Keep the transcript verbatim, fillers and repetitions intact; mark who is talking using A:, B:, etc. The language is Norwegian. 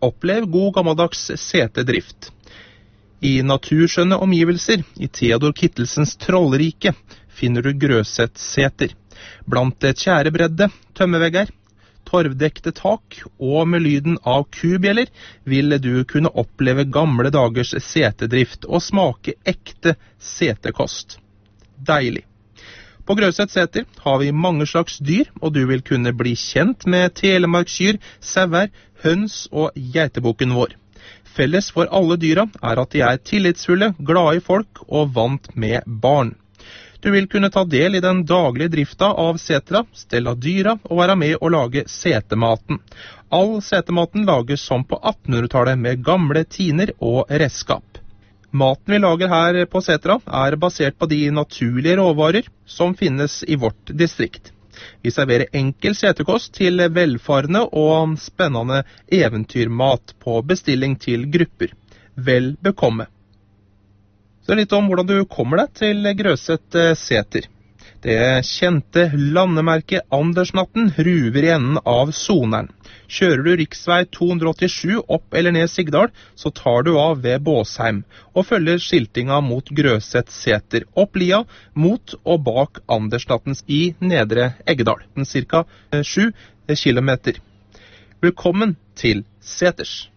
A: Opplev god gammeldags setedrift. I naturskjønne omgivelser, i Theodor Kittelsens trollrike, finner du Grøset-seter. Blant tjærebredde, tømmevegger, torvdekte tak og med lyden av kubjeller vil du kunne oppleve gamle dagers setedrift og smake ekte setekost. Deilig. På Grøset-seter har vi mange slags dyr, og du vil kunne bli kjent med telemarkskyr, sauer, høns og geitebukken vår. Felles for alle dyra er at de er tillitsfulle, glade i folk og vant med barn. Du vil kunne ta del i den daglige drifta av setra, stelle dyra og være med å lage setematen. All setematen lages som på attenhundretallet med gamle tiner og redskap. Maten vi lager her på setra er basert på de naturlige råvarer som finnes i vårt distrikt. Vi serverer enkel setekost til velfarende og spennende eventyrmat på bestilling til grupper. Vel bekomme. Så litt om hvordan du kommer deg til Grøset-seter. Det kjente landemerket Andersnatten ruver i enden av soneren. Kjører du riksvei to hundre åttisju opp eller ned Sigdal, så tar du av ved Båsheim og følger skiltinga mot Grøset-seter opp lia mot og bak Andersnattens i Nedre Eggedal, cirka sju kilometer. Velkommen til Seters!